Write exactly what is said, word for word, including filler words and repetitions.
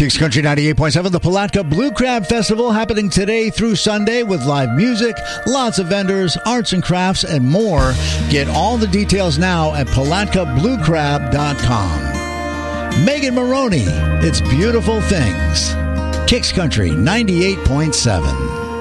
Kicks Country ninety-eight point seven, the Palatka Blue Crab Festival happening today through Sunday with live music, lots of vendors, arts and crafts, and more. Get all the details now at palatka blue crab dot com. Megan Maroney, It's Beautiful Things. Kicks Country ninety-eight point seven.